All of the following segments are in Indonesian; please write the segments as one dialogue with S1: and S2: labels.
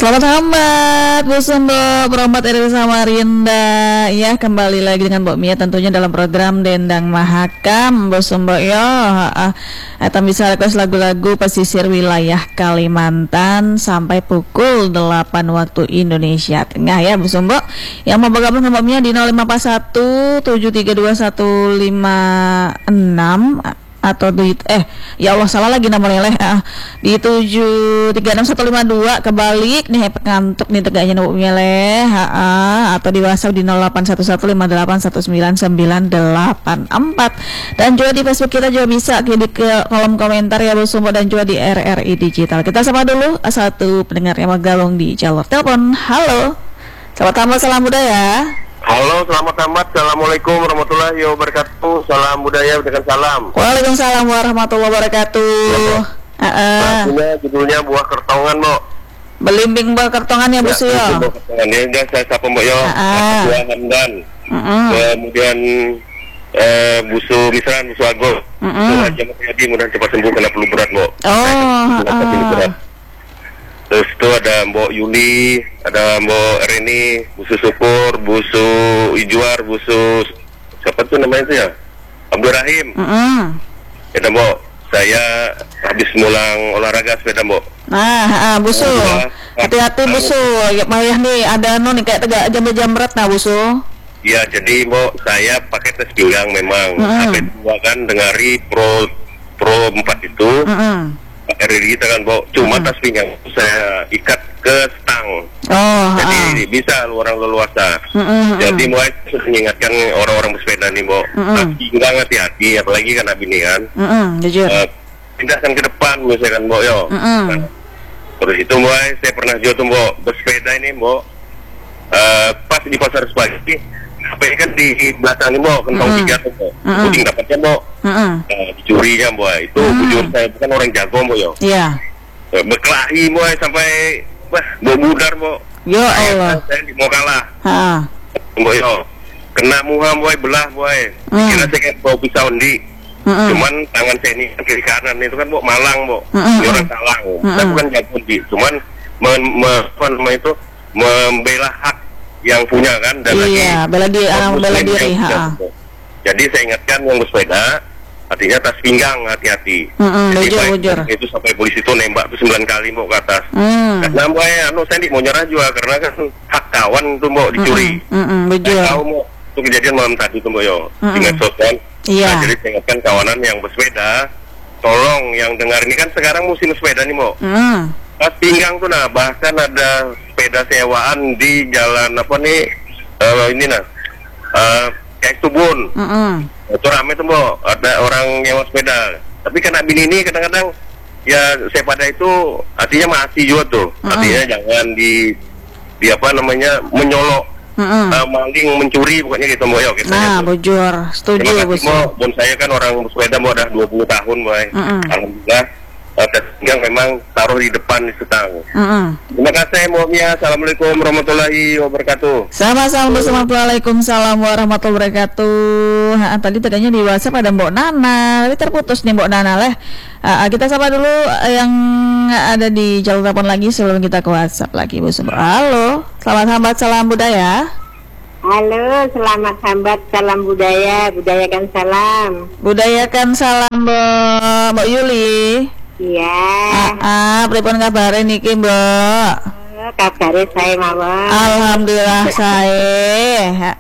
S1: Selamat hambat Bu Sumbo, Berobat RW Samarinda. Ya, kembali lagi dengan Mbok Mia tentunya dalam program Dendang Mahakam Bu Sumbo. Yo, eta bisa request lagu-lagu pesisir wilayah Kalimantan sampai pukul 8 waktu Indonesia Tengah ya Bu Sumbo. Yang mau bergabung dengan Mbok Mia di 0541 732156 atau di ya Allah salah lagi nomornya di 736152 kebalik nih pengantuk nih tegaknya Mbok Mia atau di WhatsApp di 0811581994 dan juga di Facebook kita juga bisa di ke kolom komentar ya Bu Sumbo dan juga di RRI Digital. Kita sama dulu satu pendengar yang bergabung di jalur telepon. Halo, selamat malam, salam budaya.
S2: Halo, selamat tamat. Assalamualaikum warahmatullahi wabarakatuh. Salam budaya dengan salam.
S1: Waalaikumsalam warahmatullahi wabarakatuh.
S2: Judulnya buah kertongan, Mbok.
S1: Belimbing buah kertongan ya, Bu Suyo.
S2: Buah kertongan ini udah saya sapa Mbok yo. Buah Hamdan. Kemudian busu misran, busu ago. Itu aja Mas mudah cepat sembuh karena perlu berat, Mbok. Terus itu ada Mbok Yuli, ada Mbok Reni, busu Syukur, busu Ijuar, busu siapa tuh namanya itu ya? Abdul Rahim. Ya Mbok, saya habis mulang olahraga sepeda Mbok.
S1: Busu. Hati-hati busu. Ya mayah nih ada nih kayak tegak jam-jam berat nah busu.
S2: Iya, jadi Mbok saya pakai tes pinggang memang. Sampai dua kan dengari Pro 4 itu. RRI kita kan Mbok, cuma tas pinggang saya ikat ke stang. Jadi bisa orang leluasa. Jadi mulai mengingatkan orang-orang bersepeda nih Mbok, tas pinggang hati-hati, apalagi kan abini kan. Pindahkan ke depan misalkan Mbok yo. Terus itu mulai saya pernah juga tuh Mbok bersepeda ini Mbok, pas di pasar Sepagi. HP kan di belakang nih Mbok, kentong 3 tuh Mbok. Kucing dapatnya Mbok. Dicurinya Mbok. Itu bujur saya bukan orang jago Mbok yo. Iya. Berkelahi Mbok sampai Mbok mudar Mbok.
S1: Ya Allah.
S2: Saya mau kalah. Mbok yo. Kena muha Mbok belah Mbok. Kira saya kayak bawa pisau ndi. Cuman tangan saya ini kiri kanan itu kan Mbok malang Mbok. Ini orang salah. Saya bukan jago ndi. Cuman membela hak yang punya kan dan
S1: bela diri.
S2: Jadi saya ingatkan yang bersepeda artinya tas pinggang hati-hati.
S1: Bujur.
S2: Itu sampai polisi itu nembak tuh 9 kali Mbok ke atas. Karena Mbok saya mau nyerah juga karena kan hak kawan tuh Mbok dicuri.
S1: Bujur.
S2: Tahu Mbok itu kejadian malam tadi tuh Mbok yo. Di medsos kan. Jadi saya ingatkan kawanan yang bersepeda, tolong yang dengar ini kan sekarang musim sepeda nih Mbok. Tas pinggang tuh bahkan ada sepeda sewaan di jalan kayak Tubun. Itu rame tuh Mbok, ada orang nyewa sepeda. Tapi karena bini ini kadang-kadang ya sepeda itu artinya masih juga tuh. Artinya jangan di menyolok, maling, mencuri pokoknya gitu Mbok ya.
S1: Bujur, setuju Bu.
S2: Bon saya kan orang sepeda Mbok udah 20 tahun Mbok. Alhamdulillah. Yang memang taruh di depan di setang. Terima kasih Mbok Mia. Assalamualaikum warahmatullahi wabarakatuh.
S1: Sama-sama. Waalaikumsalam warahmatullahi wabarakatuh. Tadi tadinya di WhatsApp ada Mbok Nana, tapi terputus nih Mbok Nana leh. Kita sapa dulu yang ada di jalur telepon lagi sebelum kita ke WhatsApp lagi Bu Sumbo. Halo, selamat hambat, salam budaya.
S3: Halo, selamat hambat, salam budaya, budayakan salam.
S1: Budayakan salam Mbok Yuli.
S3: Iya.
S1: Pripun kabare niki, Mbak?
S3: Kabare saya mawon.
S1: Alhamdulillah saya.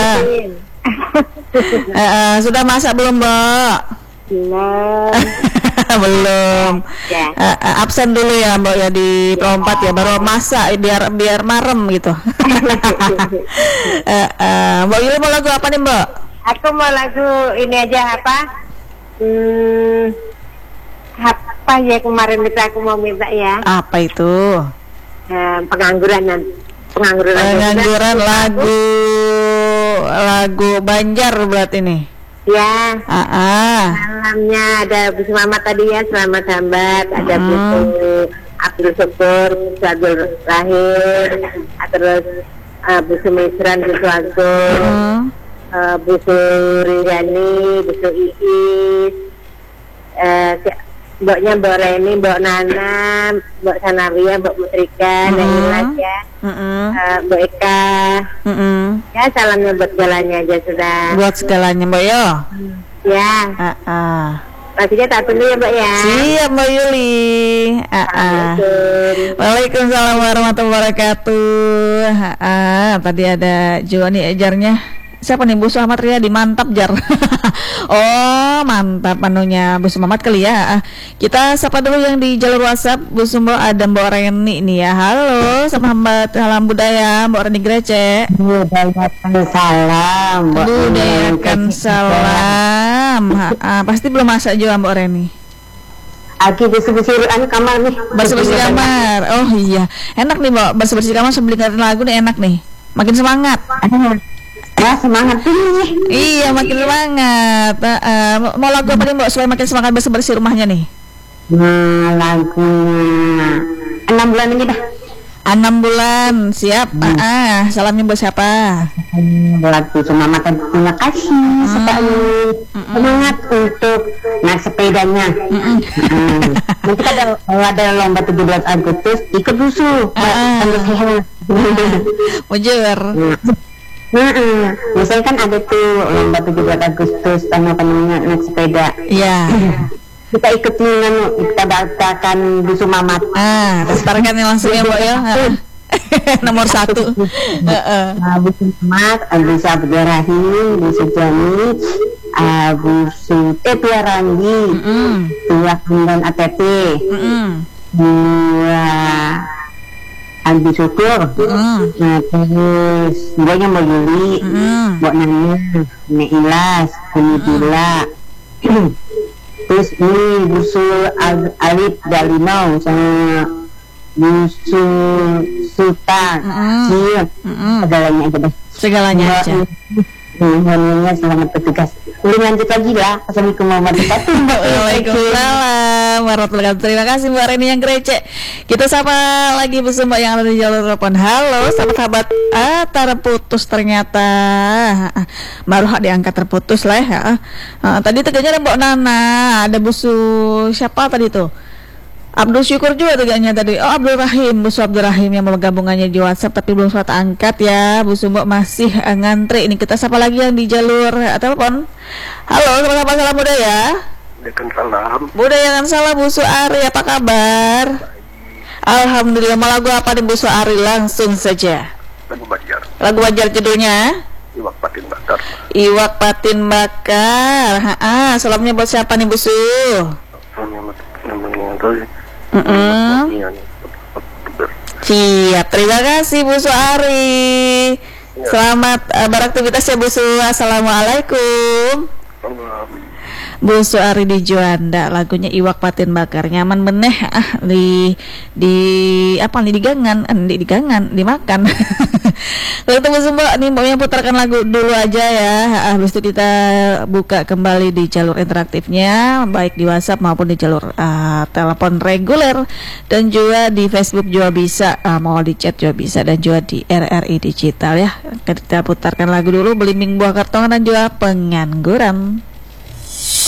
S1: Sudah masak belum, Mbak?
S3: Belum.
S1: Belum. Absen dulu ya, Mbak ya di perompat ya, baru masak biar marem gitu. Mbak Yuli mau lagu apa nih, Mbak?
S3: Aku mau lagu ini aja apa ya kemarin itu aku mau minta ya.
S1: Apa itu?
S3: Pengangguran
S1: lagu Banjar berarti nih.
S3: Ya. Salamnya ada Bu Mama tadi ya, selamat hambat, ada Bu Abdul Syukur, Bu Abdul Rahim, terus Bu Sumisran, Bu Agung, Bu Riyani, Bu Iis, Mboknya Mbok Reni, Mbok Nana, Mbok Sanaria, Mbok Mutrika, dan Ilas ya. Mbok Eka. Ya salamnya buat segalanya aja sudah.
S1: Buat segalanya Mbak yo.
S3: Ya. Pastinya tak tunggu ya Mbak ya.
S1: Siap Mbak Yuli. Waalaikumsalam warahmatullahi wabarakatuh. Tadi ada Joani ejarnya. Siapa nih Bu Suhamat Riyadi? Mantap jar. Oh mantap anunya Bu Suhamat kali ya. Kita sapa dulu yang di jalur WhatsApp. Bu Sumbo ada Mbak Reni nih ya. Halo sahabat salam budaya Mbak Reni Grece.
S3: Budayakan salam.
S1: Budayakan salam. Pasti belum masak juga Mbak Reni.
S3: Aki bersih-bersih kamar nih.
S1: Bersih-bersih kamar. Oh iya. Enak nih Mbak bersih-bersih kamar sambil dengerin lagu nih enak nih. Makin semangat.
S3: Ya semangat nih.
S1: Iya makin semangat. Mau lagu apa nih Mbak supaya makin semangat bersih-bersih rumahnya nih?
S3: Lagunya 6 bulan ini dah.
S1: 6 bulan siap. Salamnya buat siapa?
S3: Buat Bu Sumamat, terima kasih sekali. Semangat untuk naik sepedanya. Nanti ada lomba 17 Agustus ikut busu.
S1: Mujur.
S3: Misalnya kan ada tuh lomba 17 Agustus sama naik sepeda.
S1: Iya.
S3: Kita ikutin kita daftarkan Bu Sumamat.
S1: Daftarkan langsung ya Mbak ya. Nomor 1.
S3: Bu Sumamat, Bu Sabda Rahim, Bu Sujani, Bu Sutepia Randi, Tua Kundan ATP, Andi Syukur, terus mbaknya Mbak Yuli, Mbak Nanya, Nek Ilas, Umi Bila, terus ini Busul Alif Dalinau sama Busul Sultan, segalanya aja deh.
S1: Segalanya aja.
S3: Semuanya selamat bertugas. Udah lanjut lagi lah. Assalamualaikum warahmatullahi wabarakatuh.
S1: Waalaikumsalam warahmatullahi wabarakatuh. Terima kasih Mbak Reni yang Grece. Kita sapa lagi bersama yang ada di jalur telepon. Halo sahabat-sahabat. Terputus ternyata. Baru diangkat terputus lah ya. Tadi tegaknya ada Mbak Nana, ada Busu siapa tadi tuh? Abdul Syukur juga tegaknya tadi. Oh Abdul Rahim, Busu Abdul Rahim yang mau gabungannya di WhatsApp tapi belum sempat angkat ya. Bu Sumbo masih ngantri. Ini kita sapa lagi yang di jalur telepon. Halo, sama-sama salam budaya.
S2: Waalaikumsalam.
S1: Budayakan salam Bu Suari, apa kabar? Alhamdulillah. Mau lagu apa nih Bu Suari? Langsung saja.
S2: Lagu Banjar.
S1: Lagu Banjar judulnya?
S2: Iwak Patin Bakar.
S1: Iwak Patin Bakar. Salamnya buat siapa nih Bu Su? Siap, terima kasih Bu Suari. Selamat beraktivitas ya Bu Su. Assalamualaikum. Bu Suari di Juanda, lagunya Iwak Patin Bakar, nyaman beneh di apa nih di gangan dimakan. Lalu tunggu semua nih mau yang putarkan lagu dulu aja ya. Habis itu kita buka kembali di jalur interaktifnya baik di WhatsApp maupun di jalur telepon reguler dan juga di Facebook juga bisa, mau di chat juga bisa dan juga di RRI Digital ya. Kita putarkan lagu dulu Belimbing Buah Kartongan dan juga Pengangguran.